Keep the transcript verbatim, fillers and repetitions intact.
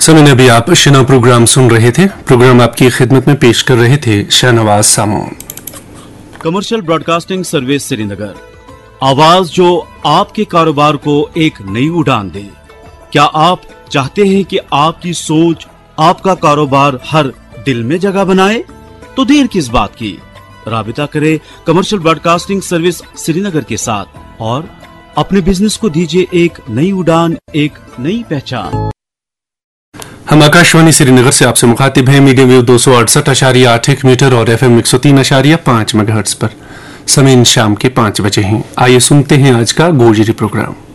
समय अभी आप शिना प्रोग्राम सुन रहे थे। प्रोग्राम आपकी खिदमत में पेश कर रहे थे शाहनवाज सामो। कमर्शियल ब्रॉडकास्टिंग सर्विस श्रीनगर, आवाज जो आपके कारोबार को एक नई उड़ान दे। क्या आप चाहते हैं कि आपकी सोच आपका कारोबार हर दिल में जगह बनाए? तो देर किस बात की, राबिता करें कमर्शियल ब्रॉडकास्टिंग सर्विस श्रीनगर के साथ और अपने बिजनेस को दीजिए एक नई उड़ान, एक नई पहचान। हम आकाशवाणी श्रीनगर से आपसे मुखातिब हैं मीडियम वेव दो सौ अड़सठ अशारिया आठ एक मीटर और एफ एम एक सौ तीन अशारिया पांच मेगाहर्ट्ज पर। समय शाम के पांच बजे हैं। आइए सुनते हैं आज का गोजरी प्रोग्राम।